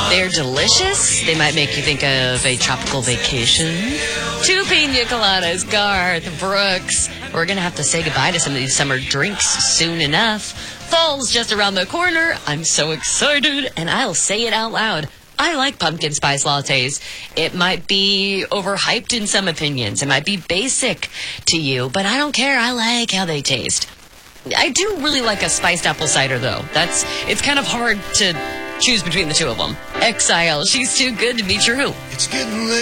They're delicious. They might make you think of a tropical vacation. 2 pina coladas, Garth Brooks. We're going to have to say goodbye to some of these summer drinks soon enough. Fall's just around the corner. I'm so excited, and I'll say it out loud. I like pumpkin spice lattes. It might be overhyped in some opinions. It might be basic to you, but I don't care. I like how they taste. I do really like a spiced apple cider, though. It's kind of hard to choose between the two of them. Exile, she's too good to be true. It's getting late.